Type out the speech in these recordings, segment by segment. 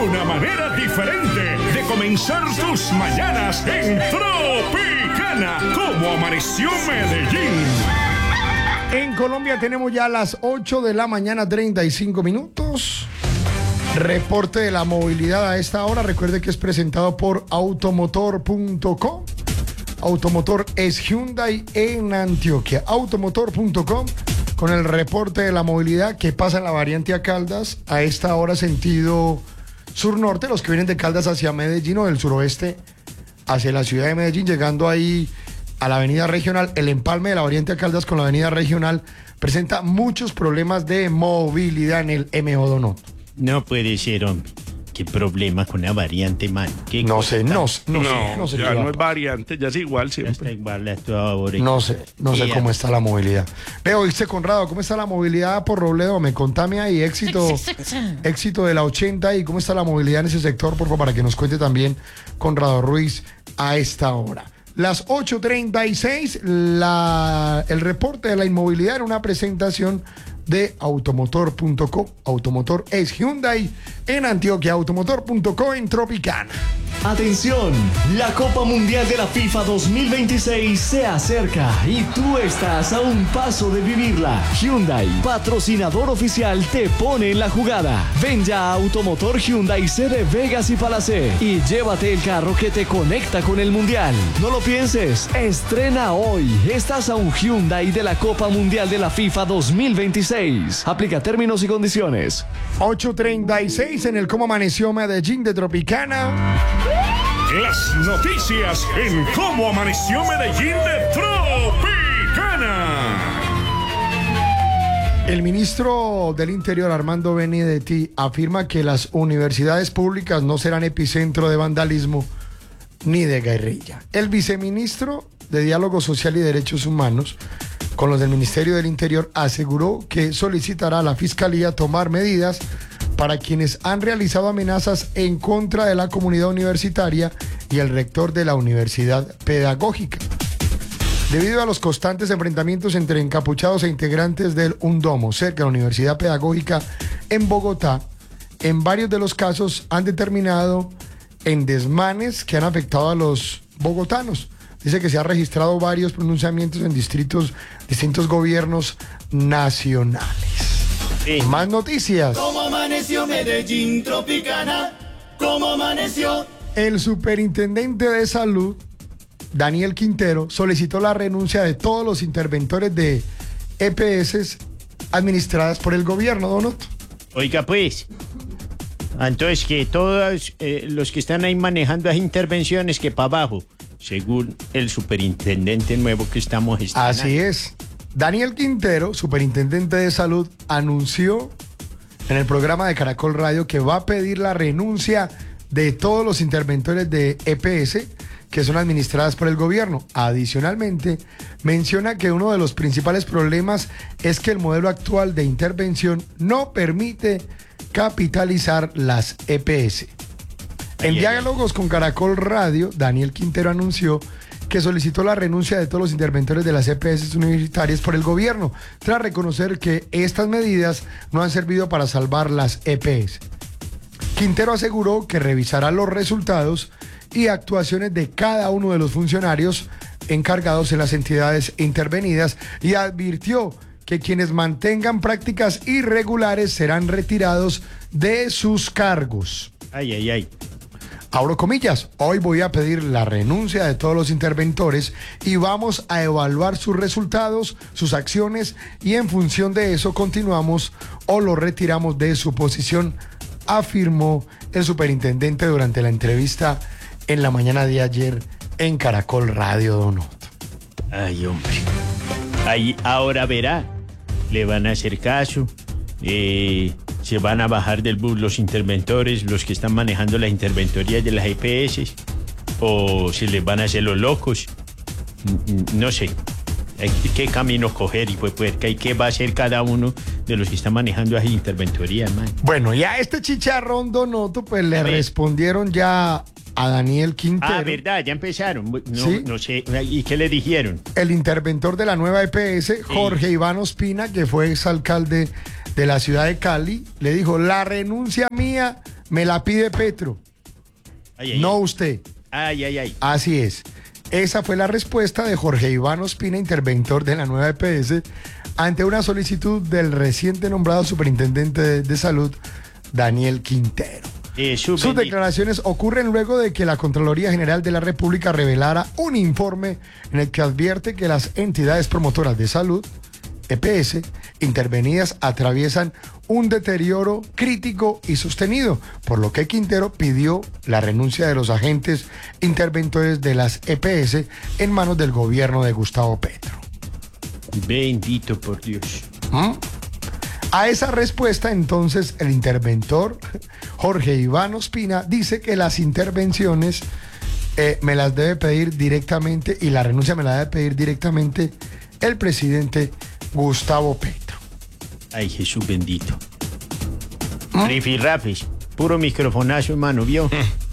una manera diferente de comenzar tus mañanas en Tropicana. ¿Cómo amaneció Medellín? En Colombia tenemos ya las 8 de la mañana, 35 minutos. Reporte de la movilidad a esta hora. Recuerde que es presentado por automotor.com. Automotor es Hyundai en Antioquia. Automotor.com con el reporte de la movilidad que pasa en la variante a Caldas. A esta hora sentido sur-norte, los que vienen de Caldas hacia Medellín o del suroeste hacia la ciudad de Medellín, llegando ahí a la avenida regional. El empalme de la variante a Caldas con la avenida regional presenta muchos problemas de movilidad en el MO Donoto. No puede ser, hombre. ¿Qué problema con la variante, man? No sé, No, sé ya no es variante, ya es igual Ya siempre. está igual a toda hora. No sé cómo está la movilidad. Veo, ¿viste, Conrado, cómo está la movilidad por Robledo? Me contame ahí, éxito de la 80 y cómo está la movilidad en ese sector, por favor, para que nos cuente también Conrado Ruiz a esta hora. Las 8:36, el reporte de la inmovilidad era una presentación de automotor.co. Automotor es Hyundai en Antioquia. Automotor.co en Tropicana. Atención, la Copa Mundial de la FIFA 2026 se acerca y tú estás a un paso de vivirla. Hyundai, patrocinador oficial, te pone en la jugada. Ven ya a Automotor Hyundai sede Vegas y Palacé y llévate el carro que te conecta con el Mundial. No lo pienses, estrena hoy. Estás a un Hyundai de la Copa Mundial de la FIFA 2026. Aplica términos y condiciones. 8:36 en el Cómo Amaneció Medellín de Tropicana. Las noticias en Cómo Amaneció Medellín de Tropicana. El ministro del Interior, Armando Benedetti, afirma que las universidades públicas no serán epicentro de vandalismo ni de guerrilla. El viceministro de Diálogo Social y Derechos Humanos, con los del Ministerio del Interior, aseguró que solicitará a la Fiscalía tomar medidas para quienes han realizado amenazas en contra de la comunidad universitaria y el rector de la Universidad Pedagógica. Debido a los constantes enfrentamientos entre encapuchados e integrantes del UNDOMO cerca de la Universidad Pedagógica en Bogotá, en varios de los casos han determinado en desmanes que han afectado a los bogotanos. Dice que se han registrado varios pronunciamientos en distintos gobiernos nacionales. Sí. Más noticias. ¿Cómo amaneció Medellín Tropicana? ¿Cómo amaneció? El superintendente de salud, Daniel Quintero, solicitó la renuncia de todos los interventores de EPS administradas por el gobierno, Donoto. Oiga, pues. Entonces, que todos los que están ahí manejando las intervenciones, que para abajo, según el superintendente nuevo que estamos estrenando. Así es. Daniel Quintero, superintendente de salud, anunció en el programa de Caracol Radio que va a pedir la renuncia de todos los interventores de EPS que son administradas por el gobierno. Adicionalmente, menciona que uno de los principales problemas es que el modelo actual de intervención no permite capitalizar las EPS. En diálogos con Caracol Radio, Daniel Quintero anunció que solicitó la renuncia de todos los interventores de las EPS universitarias por el gobierno, tras reconocer que estas medidas no han servido para salvar las EPS. Quintero aseguró que revisará los resultados y actuaciones de cada uno de los funcionarios encargados en las entidades intervenidas y advirtió que quienes mantengan prácticas irregulares serán retirados de sus cargos. Ay. Abro comillas, hoy voy a pedir la renuncia de todos los interventores y vamos a evaluar sus resultados, sus acciones y en función de eso continuamos o lo retiramos de su posición, afirmó el superintendente durante la entrevista en la mañana de ayer en Caracol Radio, Donoto. Ay, hombre. Ahí ahora verá, le van a hacer caso, se van a bajar del bus los interventores, los que están manejando las interventorías de las EPS, o se les van a hacer los locos. No sé qué camino coger y pues qué va a hacer cada uno de los que están manejando las interventorías, man. Bueno, ya este chicharrón, Donoto, pues le respondieron ya a Daniel Quintero. Ah, verdad, ya empezaron. No, ¿Sí? No sé. ¿Y qué le dijeron? El interventor de la nueva EPS, Jorge Iván Ospina, que fue exalcalde de la ciudad de Cali, le dijo: la renuncia mía Me la pide Petro, Ay, ay, no ay. usted. Ay, ay, ay. Así es. Esa fue la respuesta de Jorge Iván Ospina, interventor de la nueva EPS, ante una solicitud del reciente nombrado superintendente de salud, Daniel Quintero. Sus declaraciones ocurren luego de que la Contraloría General de la República revelara un informe en el que advierte que las entidades promotoras de salud, EPS, intervenidas atraviesan un deterioro crítico y sostenido, por lo que Quintero pidió la renuncia de los agentes interventores de las EPS en manos del gobierno de Gustavo Petro. Bendito por Dios. A esa respuesta, entonces, el interventor Jorge Iván Ospina dice que las intervenciones me las debe pedir directamente y la renuncia me la debe pedir directamente el presidente Gustavo Petro. Ay, Jesús bendito. Rifirrafes, puro microfonazo, hermano, ¿vio?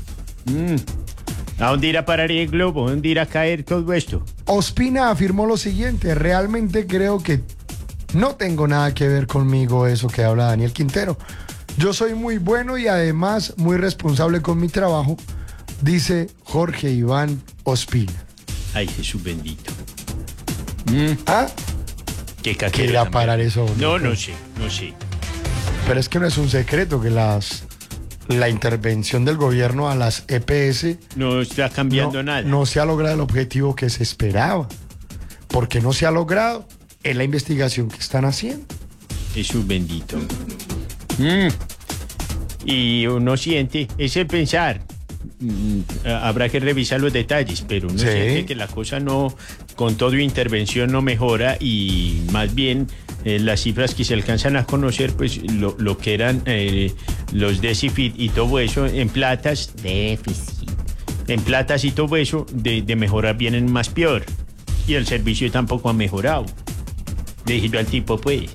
¿A dónde irá a parar el globo? ¿A dónde irá a caer todo esto? Ospina afirmó lo siguiente: realmente creo que no tengo nada que ver conmigo eso que habla Daniel Quintero. Yo soy muy bueno y además muy responsable con mi trabajo, dice Jorge Iván Ospina. Ay, Jesús bendito. ¿Ah? ¿Qué ¿Qué irá a parar eso? No sé. Pero es que no es un secreto que la intervención del gobierno a las EPS No está cambiando nada. no se ha logrado el objetivo que se esperaba. Porque no se ha logrado es la investigación que están haciendo. Jesús bendito. Y uno siente, es el pensar. Habrá que revisar los detalles, pero uno siente que la cosa no, con toda intervención no mejora y más bien las cifras que se alcanzan a conocer, pues lo que eran los déficit y todo eso en platas, déficit, en platas y todo eso, de mejorar vienen más peor. Y el servicio tampoco ha mejorado. Dígelo al tipo, pues.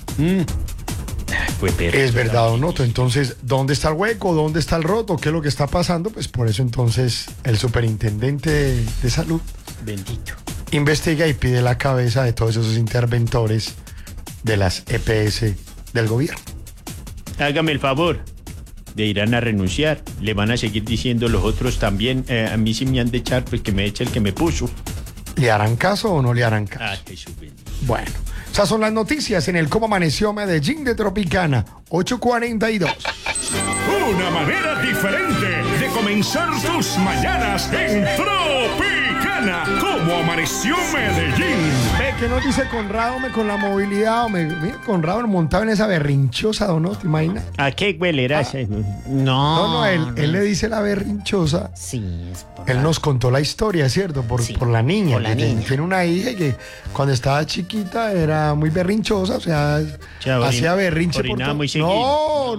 Pues es verdad, don Otto. Entonces, ¿dónde está el hueco? ¿Dónde está el roto? ¿Qué es lo que está pasando? Pues por eso entonces el superintendente de salud bendito investiga y pide la cabeza de todos esos interventores de las EPS del gobierno. Hágame el favor de irán a renunciar. Le van a seguir diciendo los otros también. A mí sí me han de echar, pues que me eche el que me puso. ¿Le harán caso o no le harán caso? Ah, Jesús bendito. Bueno, esas son las noticias en el Cómo Amaneció Medellín de Tropicana, 8:42. Una manera diferente de comenzar tus mañanas en Tropicana. Como amaneció Medellín. Ve, ¿qué nos dice Conrado con la movilidad? Mira, Conrado montado en esa berrinchosa, ¿no? ¿Te imaginas? ¿A qué huelerá? No, él le dice la berrinchosa. Sí, es por Él nos contó la historia, ¿cierto? Por la niña. por la niña. Tiene una hija que cuando estaba chiquita era muy berrinchosa, o sea, hacía berrinche por orinaba todo. muy seguido.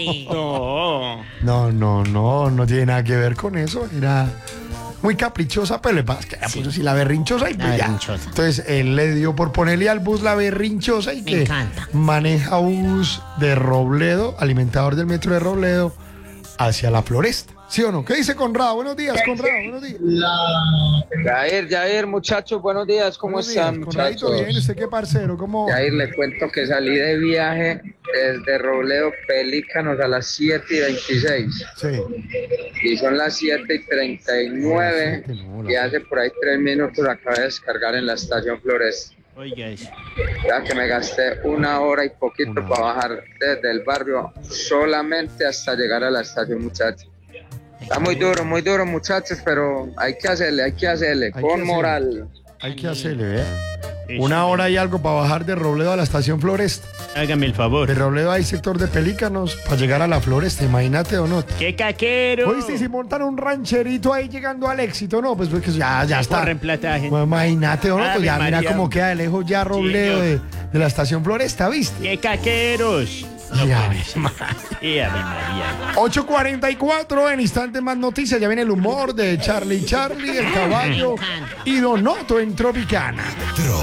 No tiene nada que ver con eso. Era muy caprichosa, pero le pasa que puso así la berrinchosa y La pues ya. berrinchosa. Entonces él le dio por ponerle al bus la berrinchosa y Me que encanta. maneja bus de Robledo, alimentador del metro de Robledo, hacia la Floresta. ¿Sí o no? ¿Qué dice Conrado? Buenos días, Conrado. Buenos días. Jair, muchachos, buenos días, ¿cómo Buenos están, días. Conradito, muchachos? bien, ¿usted qué parcero? ¿Cómo? Jair, le cuento que salí de viaje desde Robledo Pelícanos a las 7:26 Sí. y son las 7:39 y hace por ahí 3 minutos acabé de descargar en la estación Flores. Oiga eso. Ya que me gasté 1 hora y poquito para bajar desde el barrio solamente hasta llegar a la estación, muchachos. Está muy duro, muchachos, pero hay que hacerle, con moral. Hay que hacerle, ¿eh? 1 hora y algo para bajar de Robledo a la estación Floresta. Hágame el favor. De Robledo hay sector de Pelícanos para llegar a la Floresta, imagínate o no. ¡Qué caquero! ¿Oíste? Si montan un rancherito ahí llegando al éxito, no, pues porque ya está. Corren plataje. Pues imagínate o no, pues ya Ave mira María. cómo queda de lejos ya Robledo Señor. de la estación Floresta, ¿viste? ¡Qué caqueros! No Ya, puede ser. Ave María. 8:44, en instantes más noticias. Ya viene el humor de Charlie, el caballo y Don Otto en Tropicana.